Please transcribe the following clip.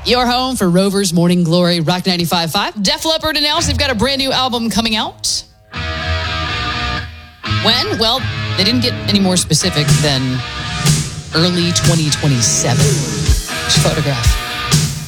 Your home for Rover's Morning Glory, Rock 95.5. Def Leppard announced they've got a brand new album coming out. When? Well, they didn't get any more specific than early 2027. Photograph.